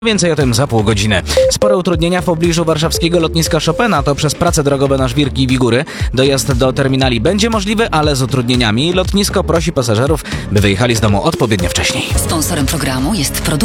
Więcej o tym za pół godziny. Spore utrudnienia w pobliżu warszawskiego lotniska Chopina to przez prace drogowe na Żwirki i Wigury. Dojazd do terminali będzie możliwy, ale z utrudnieniami. Lotnisko prosi pasażerów, by wyjechali z domu odpowiednio wcześniej. Sponsorem programu jest